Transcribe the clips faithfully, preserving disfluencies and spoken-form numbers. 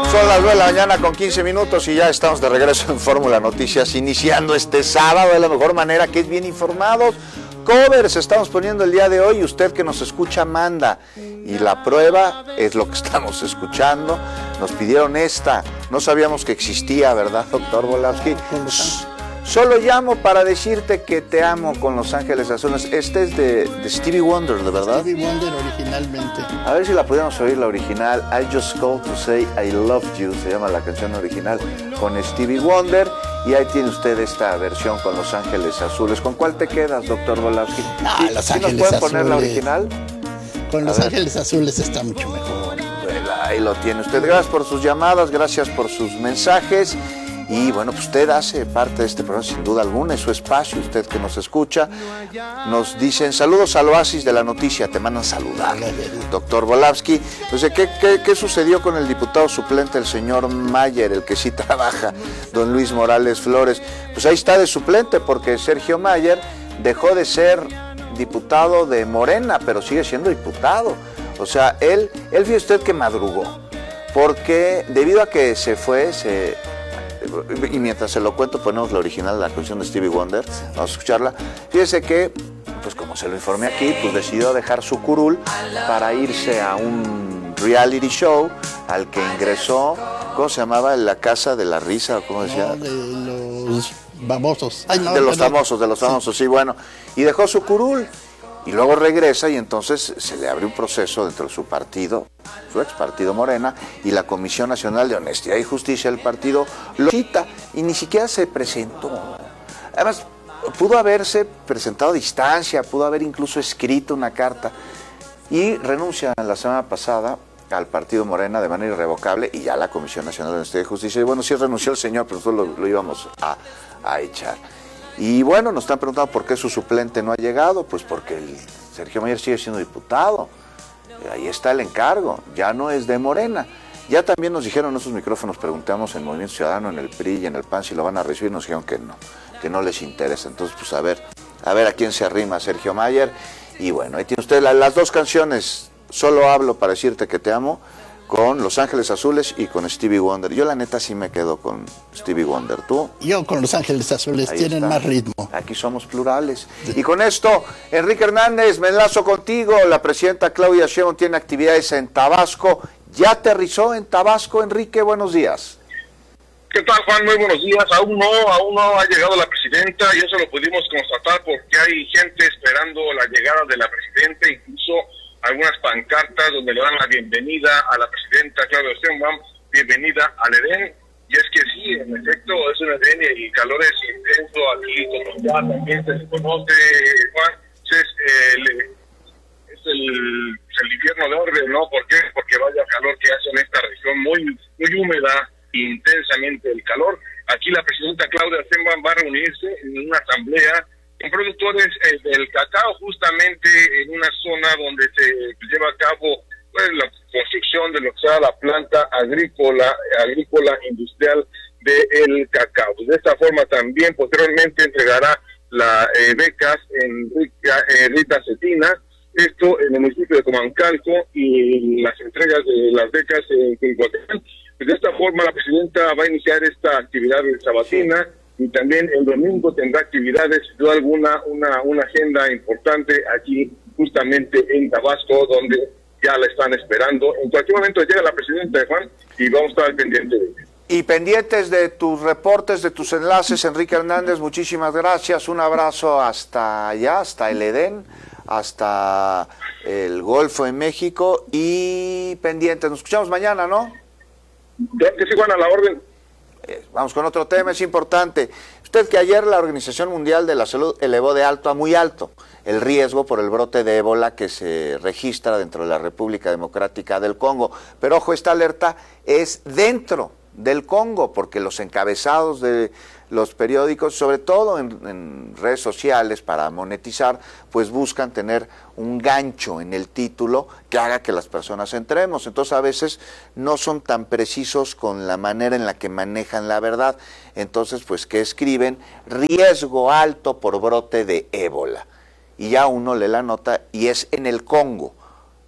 Son las nueve de la mañana con quince minutos y ya estamos de regreso en Fórmula Noticias, iniciando este sábado de la mejor manera, que es bien informados. Covers estamos poniendo el día de hoy, usted que nos escucha manda, y la prueba es lo que estamos escuchando. Nos pidieron esta, no sabíamos que existía, ¿verdad, doctor Volavsky? Solo llamo para decirte que te amo con Los Ángeles Azules. Este es de, de Stevie Wonder, ¿de verdad? Stevie Wonder originalmente. A ver si la podemos oír, la original. I Just Called to Say I Love You, se llama la canción original, con Stevie Wonder. Y ahí tiene usted esta versión con Los Ángeles Azules. ¿Con cuál te quedas, doctor Volavsky? Ah, ¿Sí, Los ¿sí Ángeles nos pueden Azules. poner la original? Con Los ver. Ángeles Azules está mucho mejor. Bueno, ahí lo tiene usted. Gracias por sus llamadas, gracias por sus mensajes. Y bueno, pues usted hace parte de este programa sin duda alguna, es su espacio, usted que nos escucha. Nos dicen saludos al Oasis de la Noticia, te mandan saludar, doctor Volavsky. Entonces, ¿qué, qué, ¿qué sucedió con el diputado suplente, el señor Mayer, el que sí trabaja, don Luis Morales Flores? Pues ahí está de suplente, porque Sergio Mayer dejó de ser diputado de Morena, pero sigue siendo diputado. O sea, él, él fíjese usted que madrugó, porque debido a que se fue, se... y mientras se lo cuento ponemos la original de la canción de Stevie Wonder, vamos a escucharla. Fíjese que, pues como se lo informé aquí, pues decidió dejar su curul para irse a un reality show al que ingresó, ¿cómo se llamaba? La Casa de la Risa, o ¿cómo decía? No, de los famosos. Ay, no, de los perdón. famosos, de los famosos, sí. sí, bueno. Y dejó su curul. Y luego regresa y entonces se le abre un proceso dentro de su partido, su ex partido Morena, y la Comisión Nacional de Honestidad y Justicia del partido lo cita y ni siquiera se presentó. Además, pudo haberse presentado a distancia, pudo haber incluso escrito una carta y renuncia la semana pasada al partido Morena de manera irrevocable y ya la Comisión Nacional de Honestidad y Justicia. Y bueno, sí renunció el señor, pero nosotros lo, lo íbamos a, a echar. Y bueno, nos están preguntando por qué su suplente no ha llegado, pues porque el Sergio Mayer sigue siendo diputado, ahí está el encargo, ya no es de Morena. Ya también nos dijeron en esos micrófonos, preguntamos en Movimiento Ciudadano, en el P R I y en el P A N si lo van a recibir, nos dijeron que no, que no les interesa. Entonces, pues a ver, a ver a quién se arrima Sergio Mayer. Y bueno, ahí tiene usted la, las dos canciones, Solo hablo para decirte que te amo, con Los Ángeles Azules y con Stevie Wonder. Yo la neta sí me quedo con Stevie Wonder. ¿Tú? Yo con Los Ángeles Azules, Ahí tienen está. más ritmo. Aquí somos plurales. Y con esto, Enrique Hernández, me enlazo contigo. La presidenta Claudia Sheinbaum tiene actividades en Tabasco. ¿Ya aterrizó en Tabasco, Enrique? Buenos días. ¿Qué tal, Juan? Muy buenos días. Aún no, aún no ha llegado la presidenta y eso lo pudimos constatar porque hay gente esperando la llegada de la presidenta, incluso algunas pancartas donde le dan la bienvenida a la presidenta Claudia Sheinbaum, bienvenida al Edén. Y es que sí, en efecto, es un Edén y el calor es intenso aquí, como ya también se conoce, Juan, es el, es el, el invierno de orden, ¿no? ¿Por qué? Porque vaya calor que hace en esta región, muy, muy húmeda, intensamente el calor. Aquí la presidenta Claudia Sheinbaum va a reunirse en una asamblea con productores eh, del cacao, justamente en una zona donde se lleva a cabo pues, la construcción de lo que sea la planta agrícola, agrícola industrial del cacao. De esta forma también posteriormente entregará las eh, becas en Rica, eh, Rita Cetina, esto en el municipio de Comancalco, y las entregas de las becas en Quincuatán. De esta forma la presidenta va a iniciar esta actividad sabatina. Y también el domingo tendrá actividades, yo alguna, una, una agenda importante aquí justamente en Tabasco, donde ya la están esperando. En cualquier momento llega la presidenta de Juan y vamos a estar al pendiente de ella. Y pendientes de tus reportes, de tus enlaces, Enrique Hernández, muchísimas gracias. Un abrazo hasta allá, hasta el Edén, hasta el Golfo en México y pendientes. Nos escuchamos mañana, ¿no? Claro que sí, Juan, a la orden. Vamos con otro tema, es importante. Usted que ayer la Organización Mundial de la Salud elevó de alto a muy alto el riesgo por el brote de ébola que se registra dentro de la República Democrática del Congo. Pero ojo, esta alerta es dentro del Congo, porque los encabezados de los periódicos, sobre todo en, en redes sociales para monetizar, pues buscan tener un gancho en el título que haga que las personas entremos. Entonces a veces no son tan precisos con la manera en la que manejan la verdad. Entonces, pues, ¿qué escriben? Riesgo alto por brote de ébola. Y ya uno lee la nota y es en el Congo.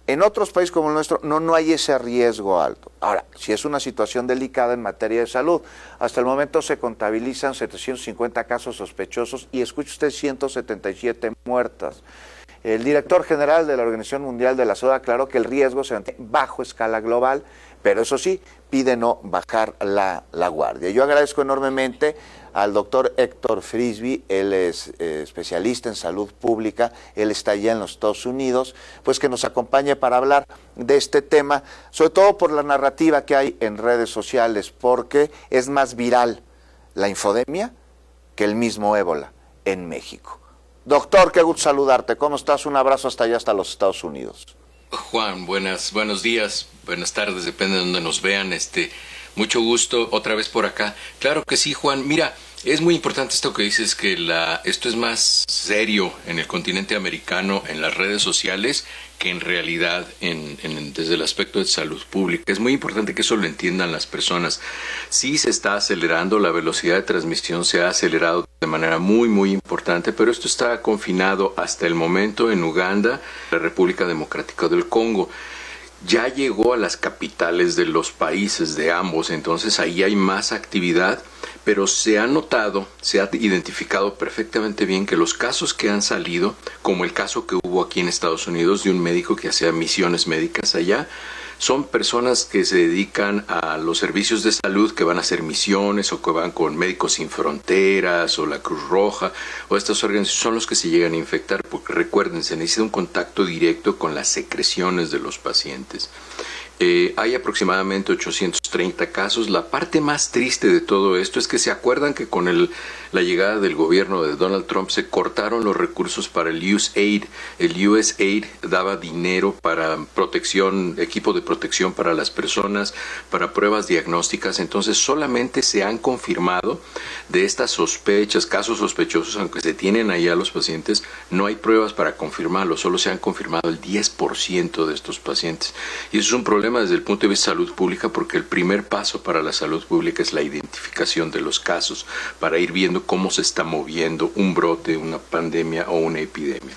En otros países como el nuestro no, no hay ese riesgo alto. Ahora, si es una situación delicada en materia de salud, hasta el momento se contabilizan setecientos cincuenta casos sospechosos y escuche usted ciento setenta y siete muertas. El director general de la Organización Mundial de la Salud aclaró que el riesgo se mantiene bajo escala global, pero eso sí, pide no bajar la, la guardia. Yo agradezco enormemente al doctor Héctor Frisby, él es eh, especialista en salud pública, él está allá en los Estados Unidos, pues que nos acompañe para hablar de este tema, sobre todo por la narrativa que hay en redes sociales, porque es más viral la infodemia que el mismo ébola en México. Doctor, qué gusto saludarte, ¿cómo estás? Un abrazo hasta allá, hasta los Estados Unidos. Juan, buenas, buenos días, buenas tardes, depende de donde nos vean, este, mucho gusto otra vez por acá. Claro que sí, Juan, mira, es muy importante esto que dices, que la, esto es más serio en el continente americano, en las redes sociales, que en realidad en, en, desde el aspecto de salud pública. Es muy importante que eso lo entiendan las personas. Sí se está acelerando, la velocidad de transmisión se ha acelerado de manera muy, muy importante, pero esto está confinado hasta el momento en Uganda, la República Democrática del Congo. Ya llegó a las capitales de los países de ambos, entonces ahí hay más actividad, pero se ha notado, se ha identificado perfectamente bien que los casos que han salido, como el caso que hubo aquí en Estados Unidos de un médico que hacía misiones médicas allá, son personas que se dedican a los servicios de salud, que van a hacer misiones o que van con Médicos Sin Fronteras o la Cruz Roja o estas organizaciones, son los que se llegan a infectar, porque recuerden, se necesita un contacto directo con las secreciones de los pacientes. Eh, hay aproximadamente ochocientos treinta casos. La parte más triste de todo esto es que se acuerdan que con el, la llegada del gobierno de Donald Trump se cortaron los recursos para el U S A I D. El U S A I D daba dinero para protección, equipo de protección para las personas, para pruebas diagnósticas. Entonces solamente se han confirmado de estas sospechas, casos sospechosos, aunque se tienen ahí a los pacientes, no hay pruebas para confirmarlo, solo se han confirmado el diez por ciento de estos pacientes. Y eso es un problema desde el punto de vista de salud pública, porque el primer paso para la salud pública es la identificación de los casos, para ir viendo cómo se está moviendo un brote, una pandemia o una epidemia.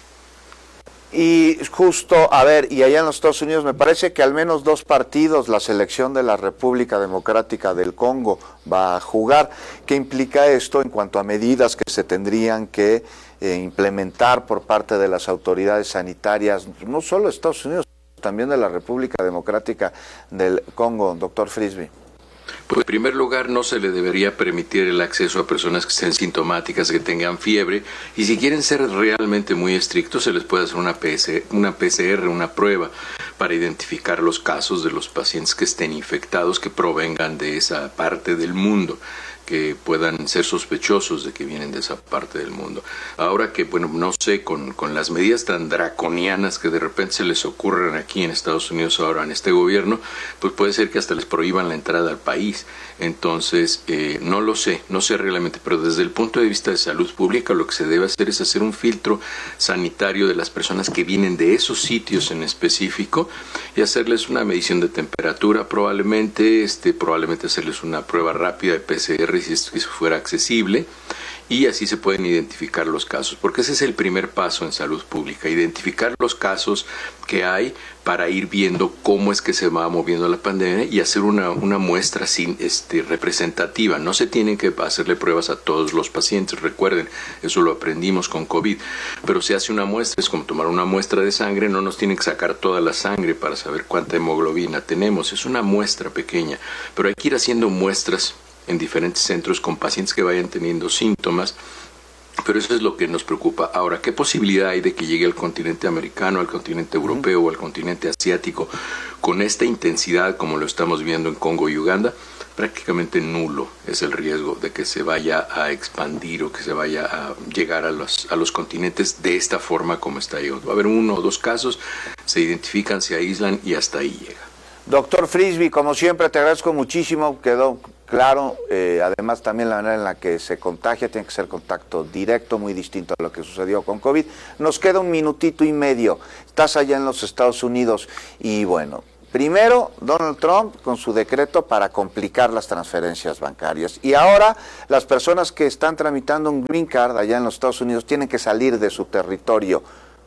Y justo, a ver, y allá en los Estados Unidos me parece que al menos dos partidos la selección de la República Democrática del Congo va a jugar. ¿Qué implica esto en cuanto a medidas que se tendrían que eh, implementar por parte de las autoridades sanitarias, no solo de Estados Unidos, también de la República Democrática del Congo, doctor Frisby? Pues en primer lugar, no se le debería permitir el acceso a personas que estén sintomáticas, que tengan fiebre, y si quieren ser realmente muy estrictos, se les puede hacer una P C, una P C R, una prueba, para identificar los casos de los pacientes que estén infectados, que provengan de esa parte del mundo, que puedan ser sospechosos de que vienen de esa parte del mundo. Ahora que, bueno, no sé, con, con las medidas tan draconianas que de repente se les ocurren aquí en Estados Unidos ahora en este gobierno, pues puede ser que hasta les prohíban la entrada al país. Entonces, eh, no lo sé, no sé realmente, pero desde el punto de vista de salud pública lo que se debe hacer es hacer un filtro sanitario de las personas que vienen de esos sitios en específico y hacerles una medición de temperatura, probablemente, este, probablemente hacerles una prueba rápida de P C R si eso fuera accesible, y así se pueden identificar los casos, porque ese es el primer paso en salud pública, identificar los casos que hay para ir viendo cómo es que se va moviendo la pandemia y hacer una, una muestra sin, este, representativa. No se tienen que hacerle pruebas a todos los pacientes, recuerden, eso lo aprendimos con COVID, pero se hace una muestra, es como tomar una muestra de sangre, no nos tienen que sacar toda la sangre para saber cuánta hemoglobina tenemos, es una muestra pequeña, pero hay que ir haciendo muestras en diferentes centros con pacientes que vayan teniendo síntomas, pero eso es lo que nos preocupa. Ahora, ¿qué posibilidad hay de que llegue al continente americano, al continente europeo o al continente asiático con esta intensidad como lo estamos viendo en Congo y Uganda? Prácticamente nulo es el riesgo de que se vaya a expandir o que se vaya a llegar a los, a los continentes de esta forma como está llegando. Va a haber uno o dos casos, se identifican, se aíslan y hasta ahí llega. Doctor Frisby, como siempre te agradezco muchísimo, quedó claro, eh, además también la manera en la que se contagia tiene que ser contacto directo, muy distinto a lo que sucedió con COVID. Nos queda un minutito y medio, estás allá en los Estados Unidos y bueno, primero Donald Trump con su decreto para complicar las transferencias bancarias y ahora las personas que están tramitando un green card allá en los Estados Unidos tienen que salir de su territorio.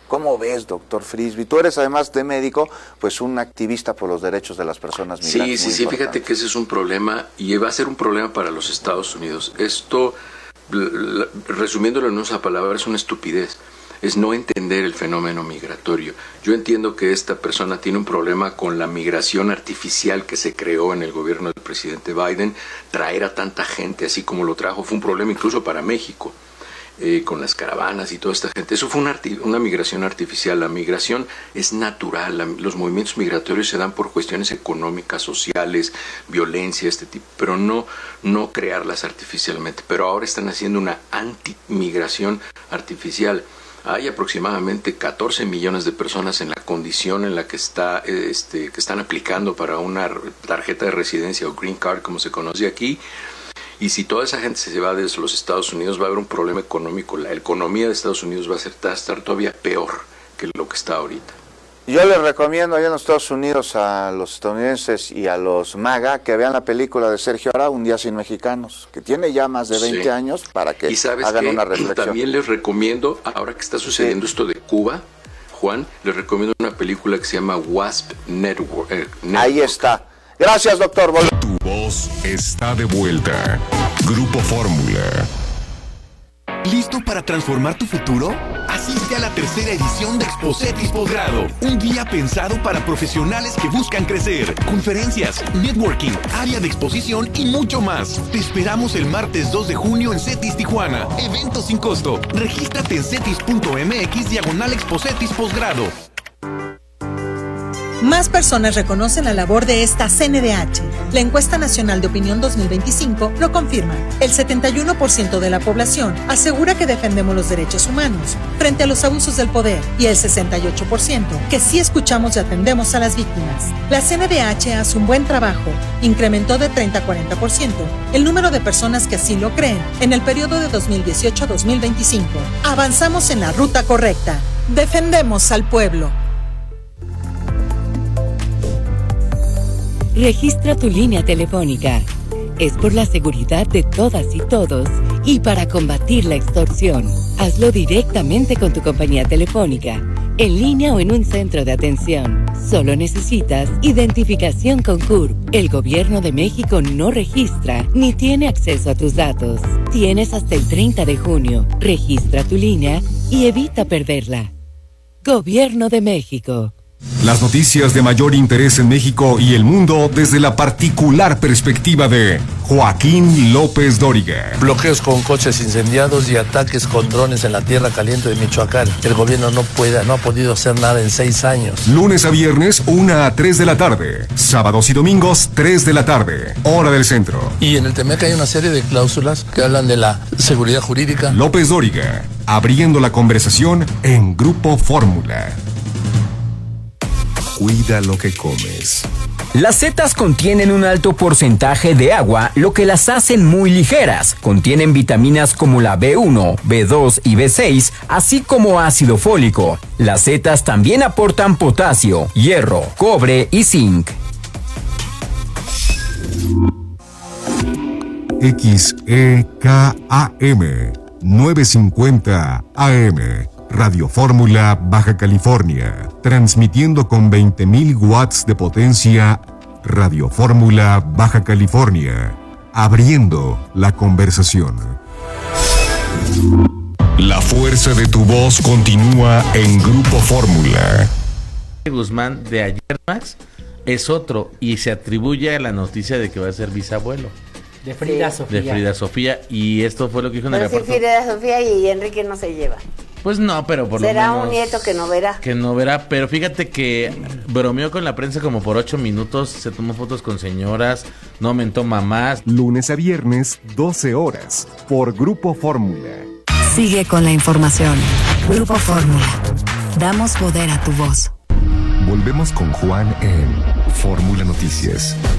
¿Cómo ves, doctor Frisby? Tú eres, además de médico, pues un activista por los derechos de las personas migrantes. Sí, sí, sí, fíjate que ese es un problema y va a ser un problema para los Estados Unidos. Esto, resumiéndolo en una palabra, es una estupidez. Es no entender el fenómeno migratorio. Yo entiendo que esta persona tiene un problema con la migración artificial que se creó en el gobierno del presidente Biden. Traer a tanta gente así como lo trajo fue un problema incluso para México, eh, con las caravanas y toda esta gente. Eso fue una, arti- una migración artificial. La migración es natural. La, los movimientos migratorios se dan por cuestiones económicas, sociales, violencia, este tipo, pero no, no crearlas artificialmente. Pero ahora están haciendo una anti-migración artificial. Hay aproximadamente catorce millones de personas en la condición en la que está, este, que están aplicando para una tarjeta de residencia o green card, como se conoce aquí. Y si toda esa gente se va desde los Estados Unidos, va a haber un problema económico. La economía de Estados Unidos va a, ser, va a estar todavía peor que lo que está ahorita. Yo les recomiendo allá en los Estados Unidos a los estadounidenses y a los MAGA que vean la película de Sergio Arau, Un día sin mexicanos, que tiene ya más de veinte sí. años, para que hagan qué? una reflexión. También les recomiendo, ahora que está sucediendo sí. esto de Cuba, Juan, les recomiendo una película que se llama Wasp Network. Eh, Network. Ahí está. Gracias, doctor. Vol- tu voz está de vuelta. Grupo Fórmula. ¿Listo para transformar tu futuro? Asiste a la tercera edición de Expocetis Posgrado, un día pensado para profesionales que buscan crecer. Conferencias, networking, área de exposición y mucho más. Te esperamos el martes dos de junio en CETIS Tijuana. Evento sin costo. Regístrate en cetis.mx diagonal Expocetis Posgrado. Más personas reconocen la labor de esta C N D H. La encuesta nacional de opinión dos mil veinticinco lo confirma. El setenta y uno por ciento de la población asegura que defendemos los derechos humanos frente a los abusos del poder y el sesenta y ocho por ciento que sí escuchamos y atendemos a las víctimas. La C N D H hace un buen trabajo. Incrementó de treinta a cuarenta por ciento el número de personas que así lo creen en el periodo de dos mil dieciocho a dos mil veinticinco. Avanzamos en la ruta correcta. Defendemos al pueblo. Registra tu línea telefónica. Es por la seguridad de todas y todos y para combatir la extorsión. Hazlo directamente con tu compañía telefónica, en línea o en un centro de atención. Solo necesitas identificación con C U R P. El Gobierno de México no registra ni tiene acceso a tus datos. Tienes hasta el treinta de junio. Registra tu línea y evita perderla. Gobierno de México. Las noticias de mayor interés en México y el mundo desde la particular perspectiva de Joaquín López Dóriga. Bloqueos con coches incendiados y ataques con drones en la tierra caliente de Michoacán. El gobierno no puede, no ha podido hacer nada en seis años. Lunes a viernes, una a tres de la tarde. Sábados y domingos, tres de la tarde. Hora del centro. Y en el T M E C hay una serie de cláusulas que hablan de la seguridad jurídica. López Dóriga, abriendo la conversación en Grupo Fórmula. Cuida lo que comes. Las setas contienen un alto porcentaje de agua, lo que las hacen muy ligeras. Contienen vitaminas como la B uno, B dos y B seis, así como ácido fólico. Las setas también aportan potasio, hierro, cobre y zinc. X E K A M novecientos cincuenta A M Radio Fórmula, Baja California, transmitiendo con veinte mil watts de potencia. Radio Fórmula, Baja California, abriendo la conversación. La fuerza de tu voz continúa en Grupo Fórmula. Guzmán de ayer, Max, es otro y se atribuye a la noticia de que va a ser bisabuelo. De Frida sí. Sofía. De Frida Sofía, y esto fue lo que dijo en el reportaje. Frida Sofía y Enrique no se llevan. Pues no, pero por Será lo menos... un nieto que no verá. Que no verá, pero fíjate que bromeó con la prensa como por ocho minutos, se tomó fotos con señoras, no mentó mamás. Lunes a viernes, doce horas, por Grupo Fórmula. Sigue con la información. Grupo Fórmula. Damos poder a tu voz. Volvemos con Juan en Fórmula Noticias.